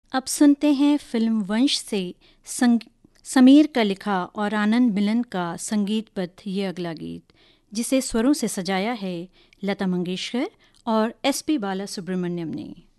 अब सुनते हैं फिल्म वंश से समीर का लिखा और आनंद मिलन का संगीतबद्ध ये अगला गीत, जिसे स्वरों से सजाया है लता मंगेशकर और एसपी बालासुब्रमण्यम ने।